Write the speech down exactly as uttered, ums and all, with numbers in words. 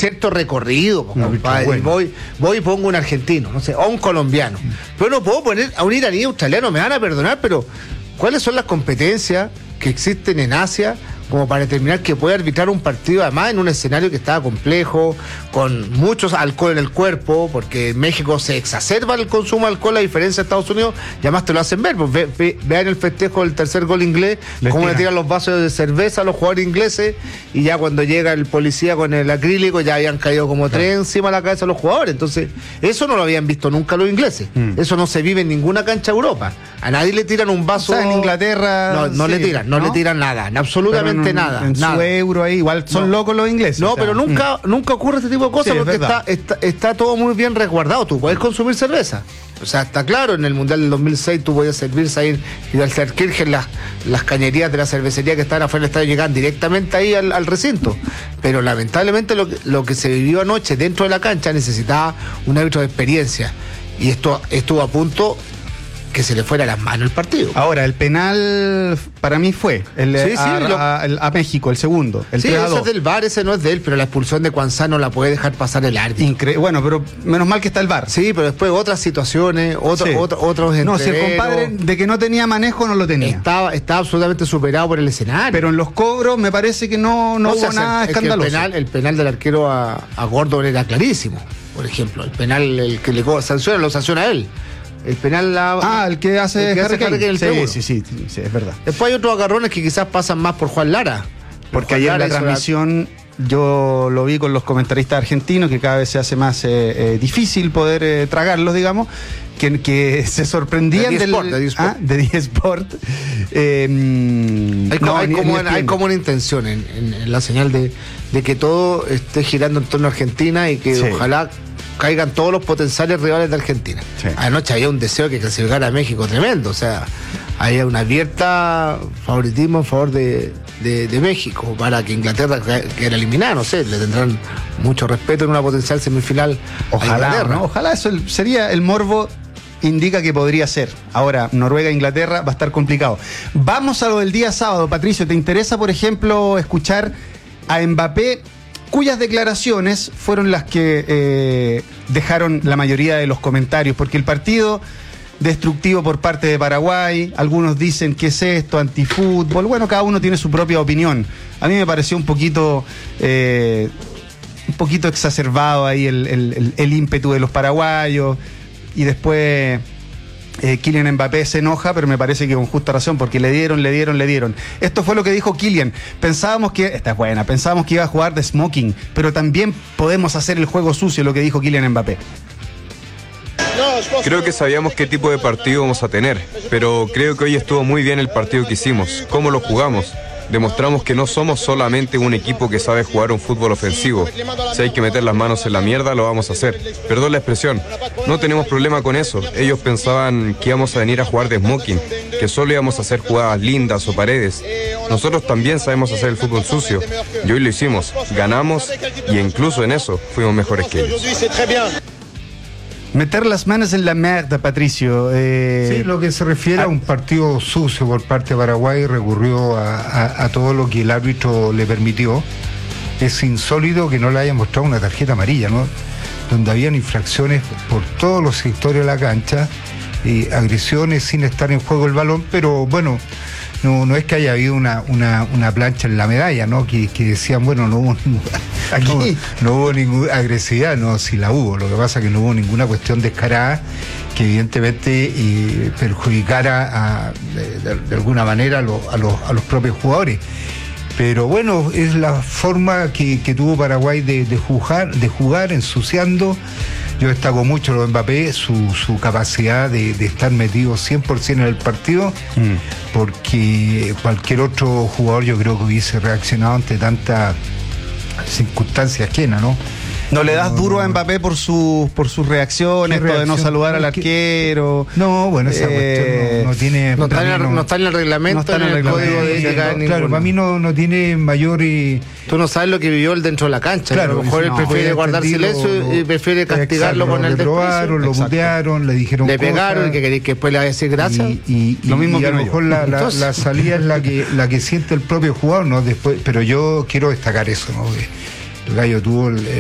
cierto recorrido, Un compadre. bueno. Voy, voy y pongo un argentino, no sé, o un colombiano. Pero no puedo poner a un iraní, australiano, me van a perdonar, pero ¿cuáles son las competencias que existen en Asia como para determinar que puede arbitrar un partido, además en un escenario que estaba complejo, con muchos alcohol en el cuerpo, porque en México se exacerba el consumo de alcohol a diferencia de Estados Unidos, y además te lo hacen ver, pues ve, ve, vean el festejo del tercer gol inglés, Les cómo tiran. le tiran los vasos de cerveza a los jugadores ingleses, y ya cuando llega el policía con el acrílico ya habían caído como Claro. tres encima de la cabeza de los jugadores. Entonces, eso no lo habían visto nunca los ingleses. Mm. Eso no se vive en ninguna cancha de Europa. A nadie le tiran un vaso. O sea, en Inglaterra, No, no sí, le tiran, no, ¿no? le tiran nada, absolutamente Pero en- nada. En nada. su euro ahí, igual son No. locos los ingleses. No, o sea, pero nunca, mm. nunca ocurre este tipo de cosas Sí, es porque está, verdad. está, está todo muy bien resguardado. Tú puedes consumir cerveza. O sea, está claro, en el Mundial del dos mil seis tú podías servirse ahí y al Kirchen las, las cañerías de la cervecería que estaban afuera del estadio llegaban directamente ahí al, al recinto. Pero lamentablemente lo, que- lo que se vivió anoche dentro de la cancha necesitaba un árbitro de experiencia. Y esto estuvo a punto que se le fuera a las manos el partido. Ahora, el penal para mí fue el, Sí, sí, a, lo- a- el- a México, el segundo. El Sí, tres a ese dos. es del V A R, ese no es de él, pero la expulsión de Cuanzá no la puede dejar pasar el árbitro. Incre- bueno, pero menos mal que está el V A R. Sí, pero después otras situaciones, otro, Sí. otro- otros No, si el entreveros. compadre de que no tenía manejo no lo tenía. Estaba, estaba absolutamente superado por el escenario. Pero en los cobros me parece que no, no O hubo sea, nada es que escandaloso. El penal, el penal del arquero a, a Gordon era clarísimo, por ejemplo. El penal, el que le co- sanciona, lo sanciona él. El penal la, Ah, el que hace el que hace Harry Kane. Harry Kane, el Sí, triángulo. sí, sí, sí, sí, es verdad. Después hay otros agarrones que quizás pasan más por Juan Lara. Porque Juan ayer en Lara la hizo transmisión yo lo vi con los comentaristas argentinos, que cada vez se hace más eh, eh, difícil poder eh, tragarlos, digamos, que, que se sorprendían De del D-Sport, de D-Sport. ah, de D-Sport. Eh, Hay, co- no, hay ni- como, ni una, hay entiendo. como una intención en, en- en la señal de, de que todo esté girando en torno a Argentina y que Sí. ojalá caigan todos los potenciales rivales de Argentina. Sí. Anoche había un deseo que clasificara a México tremendo, o sea, había una abierta favoritismo en favor de, de- de México para que Inglaterra que- quedara eliminada, no sé, le tendrán mucho respeto en una potencial semifinal a Ojalá, Inglaterra. ¿no? Ojalá eso el- sería el morbo. Indica que podría ser. Ahora, Noruega-Inglaterra va a estar complicado. Vamos a lo del día sábado, Patricio. ¿Te interesa, por ejemplo, escuchar a Mbappé, cuyas declaraciones fueron las que eh, dejaron la mayoría de los comentarios? Porque el partido destructivo por parte de Paraguay, algunos dicen que es esto, antifútbol. Bueno, cada uno tiene su propia opinión. A mí me pareció un poquito... eh, un poquito exacerbado ahí el, el- el- el ímpetu de los paraguayos. Y después eh, Kylian Mbappé se enoja, pero me parece que con justa razón, porque le dieron, le dieron, le dieron. Esto fue lo que dijo Kylian. Pensábamos que, esta es buena, pensábamos que iba a jugar de smoking, pero también podemos hacer el juego sucio, lo que dijo Kylian Mbappé. Creo que sabíamos qué tipo de partido vamos a tener, pero creo que hoy estuvo muy bien el partido que hicimos, cómo lo jugamos. Demostramos que no somos solamente un equipo que sabe jugar un fútbol ofensivo. Si hay que meter las manos en la mierda, lo vamos a hacer. Perdón la expresión, no tenemos problema con eso. Ellos pensaban que íbamos a venir a jugar de smoking, que solo íbamos a hacer jugadas lindas o paredes. Nosotros también sabemos hacer el fútbol sucio, y hoy lo hicimos, ganamos, y incluso en eso fuimos mejores que ellos. Meter las manos en la mierda, Patricio. eh, Sí, lo que se refiere a, a- un partido sucio por parte de Paraguay, recurrió a, a- a todo lo que el árbitro le permitió. Es insólito que no le haya mostrado una tarjeta amarilla, ¿no? Donde habían infracciones por todos los sectores de la cancha, y agresiones sin estar en juego el balón, pero bueno, no, no es que haya habido una, una, una plancha en la medalla, ¿no? Que, que decían, bueno, no hubo ninguna, Aquí. no, no hubo ninguna agresividad, no, sí la hubo. Lo que pasa es que no hubo ninguna cuestión descarada que evidentemente eh, perjudicara a, de, de- de alguna manera a, lo- a los, a los propios jugadores. Pero bueno, es la forma que, que tuvo Paraguay de, de jugar, de jugar ensuciando. Yo destaco mucho lo de Mbappé, su, su capacidad de, de estar metido cien por ciento en el partido, Mm. porque cualquier otro jugador yo creo que hubiese reaccionado ante tanta circunstancia ajena, ¿no? ¿No le das No, duro no, a no. Mbappé por, sus por sus reacciones, ¿Qué esto de no reacción? saludar al No, ¿qué- arquero? No, bueno, esa Eh, cuestión no, no tiene... No está, para en mí el, no está en el reglamento, no está en el, código de no, ética. no, en claro, ningún- para mí no, no tiene mayor... eh, Tú no sabes lo que vivió él dentro de la cancha. Claro, a lo mejor él no, prefiere voy a guardar entenderlo, silencio lo- y prefiere castigarlo exacto, con lo el reprobaron, desprecio. lo Exacto. mutearon, le dijeron Le pegaron cosas, y que queréis que después le vaya a decir gracias. Y, y- Lo mismo y que a lo no yo. mejor la, la- Entonces- la salida es la que la que siente el propio jugador, ¿no? Después, pero yo quiero destacar eso, ¿no? Que el Gallo tuvo el,